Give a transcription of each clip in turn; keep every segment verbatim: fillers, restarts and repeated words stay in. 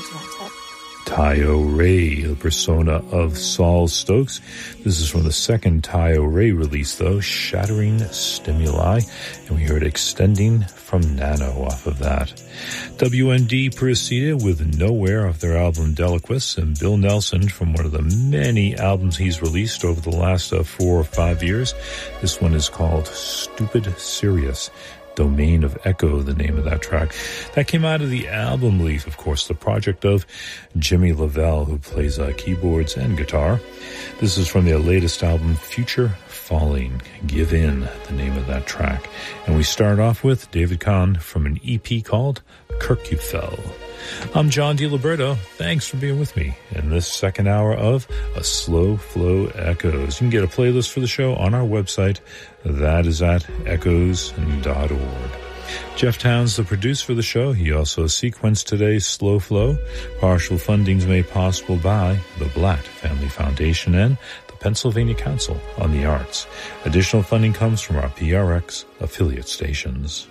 Tayo Ray, the persona of Saul Stokes. This is from the second Tayo Ray release, though, Shattering Stimuli, and we heard Extending from Nano off of that. W N D proceeded with Nowhere off their album Deliquis, and Bill Nelson from one of the many albums he's released over the last uh, four or five years. This one is called Stupid Serious. Domain of Echo, the name of that track. That came out of the album Leaf, of course, the project of Jimmy Lavelle, who plays uh, keyboards and guitar. This is from their latest album, Future Falling. Give In, the name of that track. And we start off with David Kahn from an E P called Kirkufell. I'm John DiLiberto. Thanks for being with me in this second hour of A Slow Flow Echoes. You can get a playlist for the show on our website. That is at echoes dot org. Jeff Towns, the producer for the show. He also sequenced today's Slow Flow. Partial fundings made possible by the Blatt Family Foundation and the Pennsylvania Council on the Arts. Additional funding comes from our P R X affiliate stations.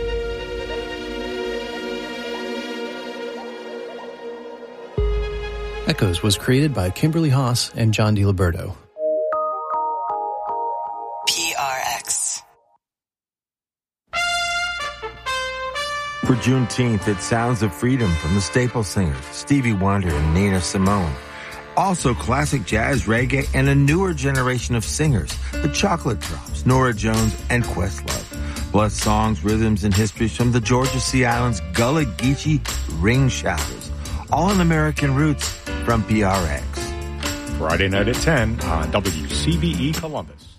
Echoes was created by Kimberly Haas and John DiLiberto. P R X. For Juneteenth, it's Sounds of Freedom from the Staple Singers, Stevie Wonder and Nina Simone. Also classic jazz, reggae, and a newer generation of singers, the Chocolate Drops, Norah Jones, and Questlove. Plus songs, rhythms, and histories from the Georgia Sea Islands Gullah Geechee Ring Shouters. All in American Roots from P R X. Friday night at ten on W C B E Columbus.